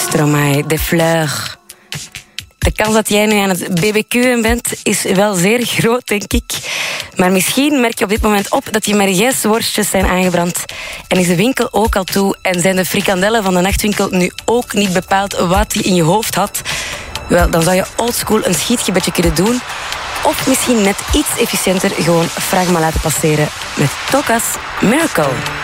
Stromae, de Fleur. De kans dat jij nu aan het BBQ'en bent is wel zeer groot, denk ik. Maar misschien merk je op dit moment op dat je merguezworstjes zijn aangebrand. En is de winkel ook al toe en zijn de frikandellen van de nachtwinkel nu ook niet bepaald wat die in je hoofd had. Wel, dan zou je oldschool een schietgebedje kunnen doen. Of misschien net iets efficiënter gewoon fragma laten passeren met Tokas Miracle.